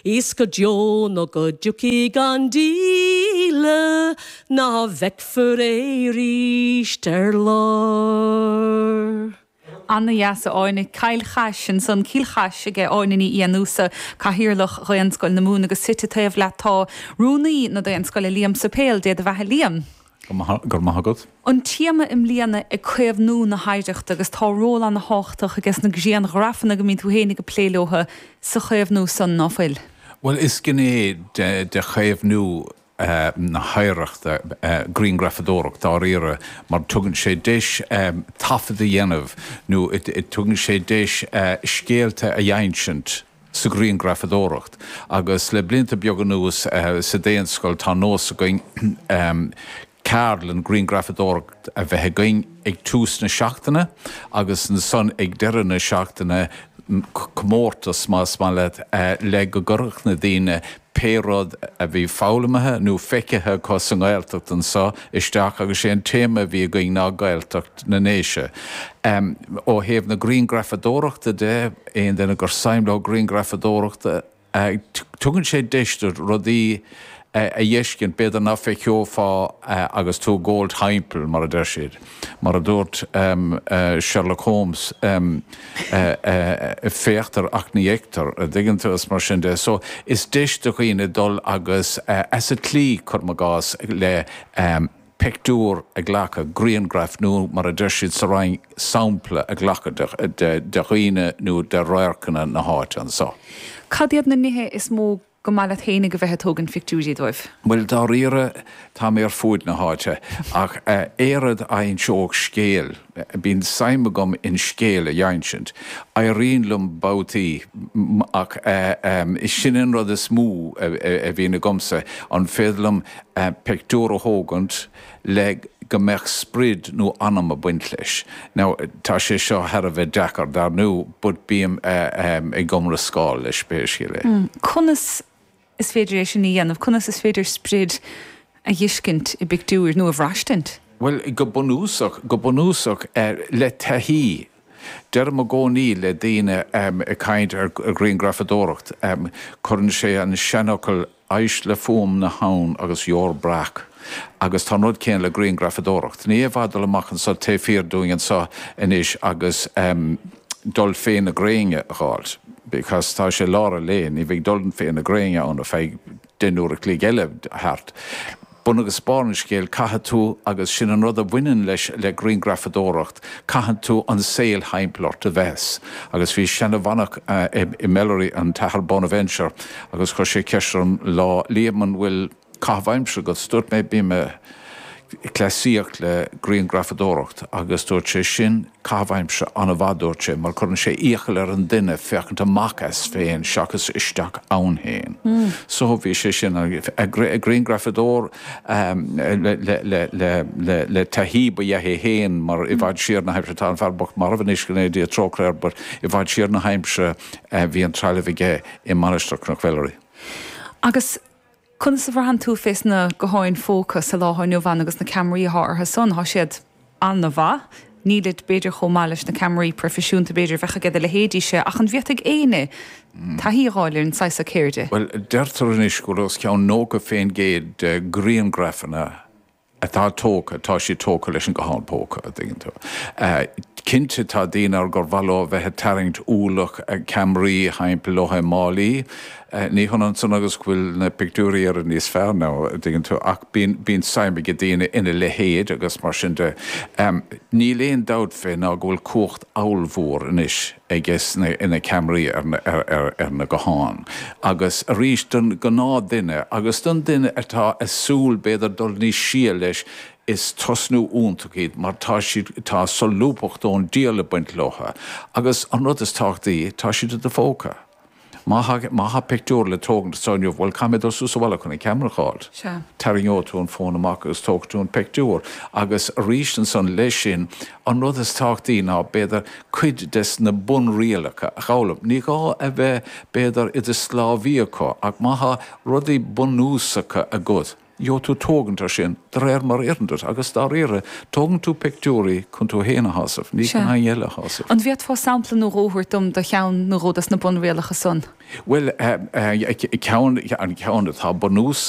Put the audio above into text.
is go John o go Juki Gandila na vec for Sterlor. Anna Yasa oine Kyle Chashin son Kil Chash ge oinini Ianusa Kahirloch Roenskol na Moon agus Sititev Latá Rooney na Roenskol Liam Sapel de Vahe Liam. Gur mahagod. An tíama im líana I cuimh nú na haideachta agus tá ról an na háchtach agus na gzian grafan a gomín tú hénig a plélóha sa cuimh nú san nófuil. Well, is gné de chuimh nú na haireachta Green Grafadorach dá rire mar tugann sé deis tafad a dhéanamh nó tugann sé deis scéalta a dhéansint sa Green Grafadorach agus le blinta beagán nús sa déanscoil tá nós a going Carl an Green Grafadorach a bheit going ag tús na seachtainna agus na son ag deireadh na seachtainna cmórtas más le go gurach na dtíine péród a bhí fálamathe nó feicithe cos an gaeltacht an sa isteach agus sé an téma bhí going ná gaeltacht na néise. Ó héamh na Green Grafadorachta de éon denna gur saimló Green Grafadorachta tugann sé deistir rodí a dhéiscin beidir na feiciofá agus tú Gold Heimpel mar a deirsiad. Mar a dúirt Sherlock Holmes féachtar ach ní éachtar a d'iggin as mar sin de. So is deiste chuoine dul agus as a tlí chumagás le pictúr a ghlacha Green Graf nó mar a deirsiad sa rain sampla a ghlacha de chuoine nó de roiarcanna na háit an sa. Cadiad na nithe is mó go maiile hénig go bheitthe tógan fictúí dóibh. Well, dá rire tá mé ar fúd na háite ach éad ein seoch scéal bín saime gom in scéal a dhéansint a rionlum bátaí ach is sin rud is mú a bhína gomsa an féadlum pictúr a hógant le go meach sprid nó anam a buint leis. Now, tá sé seo har a bheith dechar dar nó bud bíam ag gomra scáil leis spéisiile. Conas is féidir éis sin íanamh, conas is féidir sprid a dhiiscint I bictúir nó a bhrastint? Well, go bonúsach le tahí. Der mo gcónaí le daine a caint ar Green Grafadorach churann sé an seanachil eis le fóm na hán agus jór brach. Agus tá nod céan le Green Grafadorach. Ní bhadal amachchan sa téfír dúin sa inis agus dul féin a gréinge gáilt. Because tá sé lára léin, I bhíh duln féin a gréinge an a feig denúr a clí geile hart. Bun agus spáin scéal caithe tú agus sin an rud a bhaineann leis le Green Grafadorach caithe tú an saoil heimplar a bheits. Agus bhí sena bhanach I Mellery an Tahar Bonaventure agus chuir sé ceistem lá líaman bhfuil caithbhaimse go stúirt mé bíime clasíocht le Green Grafadorach agus dúirt sé sin caithbhaimse an a bhadúirt sé mar churann sé íochail ar an duine feachanta machas féin seachas isteach ann héin. So bhí sé sin a Green Grafador le tahí ba dhéhé héin mar I bhaid siar na heimse tá an fearbach mar bhain iscinné dí a trócréir bar I bhaid siar na heimse bhí an tráile bhigé I Manisteach na Chvellery. Agus chun sa bharhan tú fés na go háin fócas sa láthhainú bhain agus na Camraí thar son há siad an na bha, nílid beidir chomáiles na Camraí profisiúnta beidir bhecha gead le héadí sé ach an bheitag éine tá híáilir an saisa céirde. Well, deirtar an iscolas ceann nóga féin géad Green Grafanna atá tóca, tá sí tóca leis an go háin póca a dingin tú. Cinnte tá dínar gur bhalló bheithe taringt úlach Camraí heimpel lotha Málaí. Ní chun an son agus bhfuil na pictúí ar an níos fearr ná dingin tú ach bín saimime go dtíine ina le héad agus mar sin de. Ní léon dád fé ná go bhfuil cuacht áilmhór inis agus ina Camraí ar na go háin. Agus a rís don go ná duine agus don duine atá a súl beidir dul ní síal leis is tosnú úntaigid mar tá solúpacht ón díala buint lotha. Agus an rud is táchtaí tá siad a fóca. Maha pictúr le tógan soinniuh bhfuil camidal súsabhla chun I cameraáil. Taringó tú an fón amach agus tógtú an pictúr. Agus rísan san leis sin an rud is táchtaí ná beidir cuid des na bun rialacha a chálam. Ní gá a bheith beidir I de Slávíacha ach maha rudaí bunúsacha a gud. Jo tú tógan tar sin, dar mar irndar, agus dar ire, tógan tú pictúri kun tú héna hasaf, ní kan ha jelle hasaf. An bhíad fá sampla nó róhairt de cheann nó ródas na bunréalacha son? Well, ceann tá banús